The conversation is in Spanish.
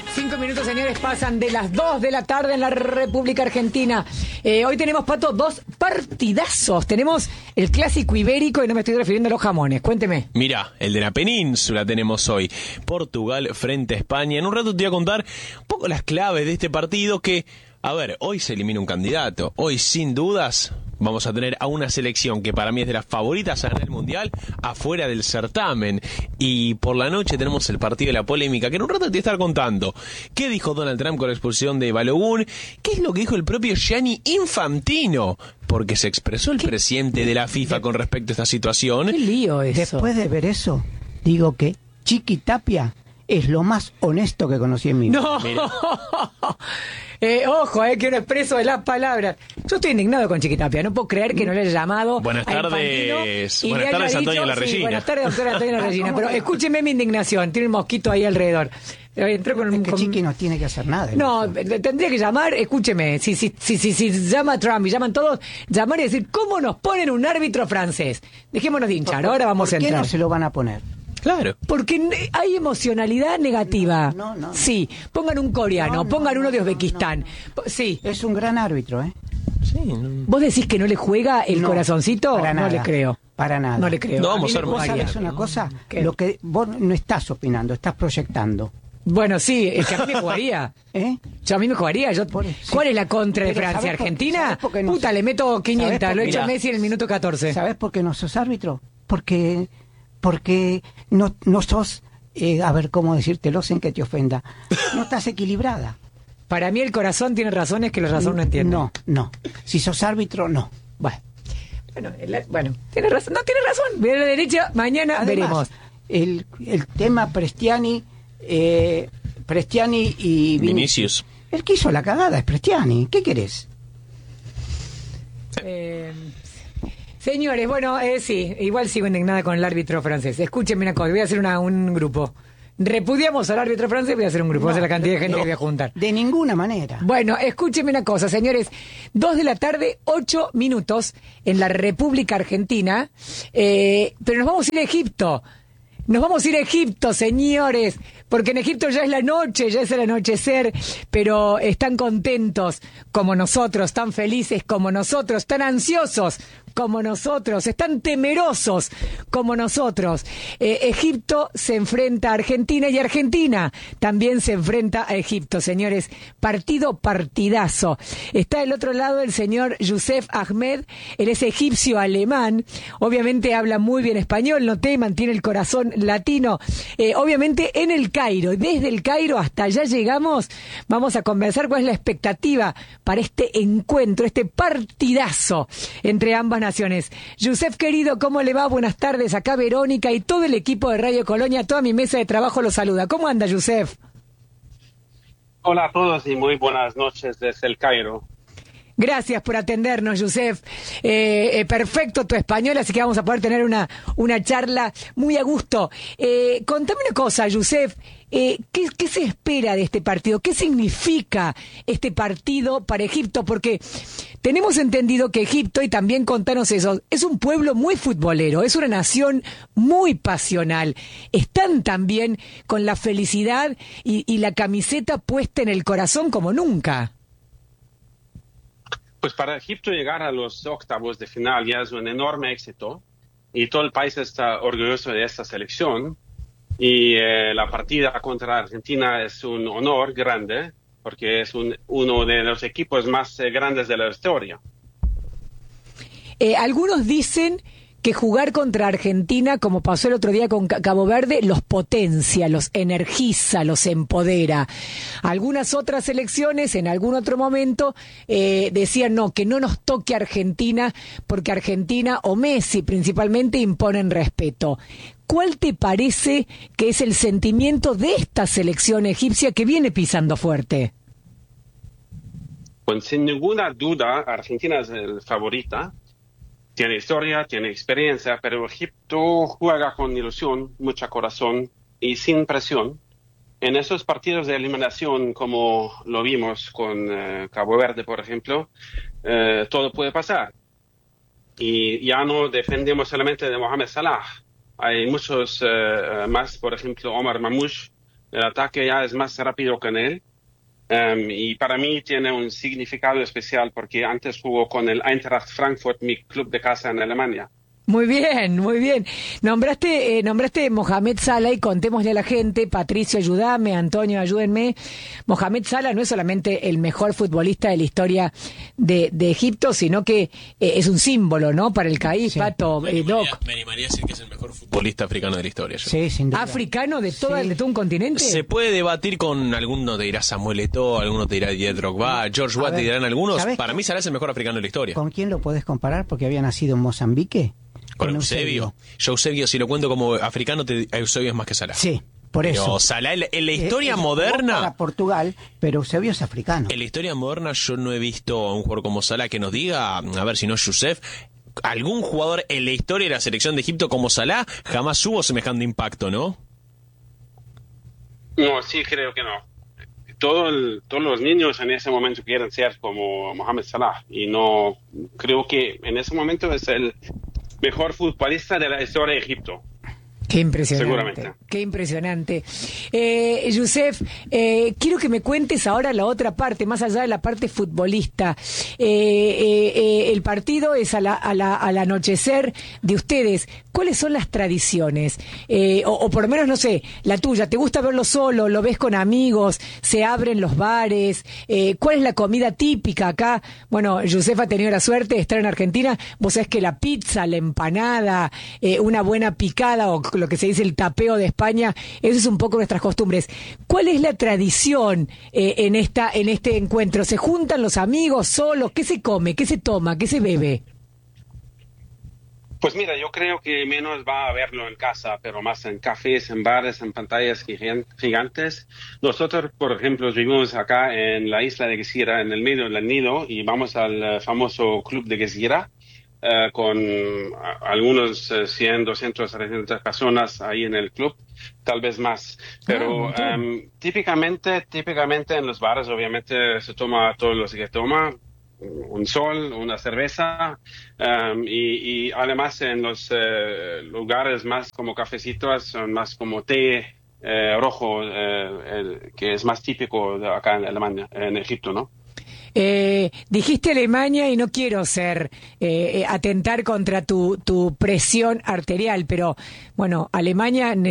5 minutos, señores, pasan de las 2 de la tarde en la República Argentina. Hoy tenemos, Pato, dos partidazos. Tenemos el clásico ibérico y no me estoy refiriendo a los jamones. Cuénteme. Mira, el de la península tenemos hoy. Portugal frente a España. En un rato te voy a contar un poco las claves de este partido que, a ver, hoy se elimina un candidato. Hoy, sin dudas, vamos a tener a una selección que para mí es de las favoritas a ganar el Mundial afuera del certamen. Y por la noche tenemos el partido de la polémica, que en un rato te voy a estar contando. ¿Qué dijo Donald Trump con la expulsión de Balogun? ¿Qué es lo que dijo el propio Gianni Infantino? Porque se expresó el presidente de la FIFA con respecto a esta situación. ¿Qué lío eso? Después de ver eso, digo que Chiqui Tapia es lo más honesto que conocí en mi vida. ¡No! Ojo, que no expreso de las palabras. Yo estoy indignado con Chiquitapia. No puedo creer que no le haya llamado. Buenas a tardes. Y Buenas tardes, Antonio La Regina. Sí, buenas tardes, doctora Antonio La Regina. Pero escúcheme mi indignación. Tiene un mosquito ahí alrededor. Entró con un. Es que Chiqui no tiene que hacer nada. No, tendría que llamar. Escúcheme. Si llama Trump y llaman todos, llamar y decir, ¿cómo nos ponen un árbitro francés? Dejémonos de hinchar. Ahora vamos a entrar. ¿Por qué no se lo van a poner? Claro. Porque hay emocionalidad negativa. No. Sí, pongan un coreano, pongan uno de Uzbekistán. Sí. Es un gran árbitro, ¿eh? Sí, ¿Vos decís que no le juega el corazoncito? Para nada, no le creo. Para nada. No le creo. No vamos a ser ¿Vos sabés una cosa? ¿Qué? Lo que vos no estás opinando, estás proyectando. Bueno, sí, es que a mí me jugaría. ¿Eh? Yo a mí me jugaría. Sí. ¿Cuál es la contra de Pero Francia? ¿sabés por- ¿Argentina? sabés por qué no Puta, sos- le meto 500. ¿sabés por Lo he qué? hecho a Mirá. Messi en el minuto 14. ¿Sabés por qué no sos árbitro? Porque no sos, a ver cómo decírtelo sin que te ofenda, no estás equilibrada. Para mí el corazón tiene razones que la razón no entiende. No. Si sos árbitro, no. Bueno, tiene razón. No tiene razón. Viene a la derecha, mañana Además, veremos. El tema Prestiani y Vinicius. El que hizo la cagada es Prestiani. ¿Qué querés? Señores, bueno, sí, igual sigo indignada con el árbitro francés. Escúchenme una cosa, voy a hacer un grupo. Repudiamos al árbitro francés, voy a hacer un grupo, esa es la cantidad de gente que voy a juntar. De ninguna manera. Bueno, escúchenme una cosa, señores. 2 de la tarde, 8 minutos en la República Argentina, pero nos vamos a ir a Egipto. Nos vamos a ir a Egipto, señores, porque en Egipto ya es la noche, ya es el anochecer, pero están contentos como nosotros, tan felices como nosotros, tan ansiosos como nosotros, están temerosos como nosotros. Egipto se enfrenta a Argentina y Argentina también se enfrenta a Egipto, señores. Partidazo. Está del otro lado el señor Youssef Ahmed, él es egipcio-alemán, obviamente habla muy bien español, noté, mantiene el corazón latino, obviamente en el Cairo, desde el Cairo hasta allá llegamos, vamos a conversar cuál es la expectativa para este encuentro, este partidazo entre ambas naciones. Youssef, querido, ¿cómo le va? Buenas tardes, acá Verónica y todo el equipo de Radio Colonia, toda mi mesa de trabajo lo saluda. ¿Cómo anda, Youssef? Hola a todos y muy buenas noches desde el Cairo. Gracias por atendernos, Youssef. Perfecto tu español, así que vamos a poder tener una charla muy a gusto. Contame una cosa, Youssef. ¿Qué se espera de este partido? ¿Qué significa este partido para Egipto? Porque tenemos entendido que Egipto, y también contanos eso, es un pueblo muy futbolero, es una nación muy pasional. Están también con la felicidad y la camiseta puesta en el corazón como nunca. Pues para Egipto llegar a los octavos de final ya es un enorme éxito y todo el país está orgulloso de esta selección y la partida contra Argentina es un honor grande porque es uno de los equipos más grandes de la historia. Algunos dicen que jugar contra Argentina, como pasó el otro día con Cabo Verde, los potencia, los energiza, los empodera. Algunas otras selecciones, en algún otro momento, decían no, que no nos toque Argentina, porque Argentina, o Messi principalmente, imponen respeto. ¿Cuál te parece que es el sentimiento de esta selección egipcia que viene pisando fuerte? Pues sin ninguna duda, Argentina es el favorita. Tiene historia, tiene experiencia, pero Egipto juega con ilusión, mucho corazón y sin presión. En esos partidos de eliminación, como lo vimos con Cabo Verde, por ejemplo, todo puede pasar. Y ya no dependemos solamente de Mohamed Salah. Hay muchos más, por ejemplo, Omar Mamouche, El ataque ya es más rápido que él. Y para mí tiene un significado especial porque antes jugó con el Eintracht Frankfurt, mi club de casa en Alemania. Muy bien, muy bien. Nombraste Mohamed Salah y contémosle a la gente, Patricio, ayúdame, Antonio, ayúdenme. Mohamed Salah no es solamente el mejor futbolista de la historia de Egipto, sino que es un símbolo, ¿no? Para el CAI, sí. Pato, Doc. Me animaría a decir que es el mejor futbolista africano de la historia. Yo. Sí, sin duda. ¿Africano de todo un continente? Se puede debatir con alguno te dirá Samuel Eto'o, alguno te dirá Didier Drogba, George Weah, te dirán algunos. Para mí Salah es el mejor africano de la historia. ¿Con quién lo podés comparar? Porque había nacido en Mozambique. Con Eusebio. Yo Eusebio, si lo cuento como africano, Eusebio es más que Salah. Sí, por eso. Pero Salah, en la historia moderna... Para Portugal, pero Eusebio es africano. En la historia moderna yo no he visto a un jugador como Salah que nos diga, a ver si no es Youssef, algún jugador en la historia de la selección de Egipto como Salah, jamás hubo semejante impacto, ¿no? No, sí, creo que no. Todos los niños en ese momento quieren ser como Mohamed Salah. Y no creo que en ese momento es el mejor futbolista de la historia de Egipto. Qué impresionante. Seguramente. Qué impresionante. Youssef, quiero que me cuentes ahora la otra parte, más allá de la parte futbolista. El partido es al anochecer de ustedes. ¿Cuáles son las tradiciones? O por lo menos, no sé, la tuya. ¿Te gusta verlo solo? ¿Lo ves con amigos? ¿Se abren los bares? ¿Cuál es la comida típica acá? Bueno, Youssef ha tenido la suerte de estar en Argentina. Vos sabés que la pizza, la empanada, una buena picada o lo que se dice el tapeo de España, eso es un poco nuestras costumbres. ¿Cuál es la tradición en este encuentro? ¿Se juntan los amigos solos? ¿Qué se come? ¿Qué se toma? ¿Qué se bebe? Pues mira, yo creo que menos va a verlo en casa, pero más en cafés, en bares, en pantallas gigantes. Nosotros, por ejemplo, vivimos acá en la isla de Gezira, en el medio del Nilo, y vamos al famoso club de Gezira, con algunos 100, 200, 300 personas ahí en el club, tal vez más. Pero típicamente en los bares, obviamente, se toma todo lo que se toma. Un sol, una cerveza, y además en los lugares más como cafecitos, son más como té rojo, que es más típico de acá en Alemania, en Egipto, ¿no? Dijiste Alemania y no quiero atentar contra tu presión arterial, pero bueno, Alemania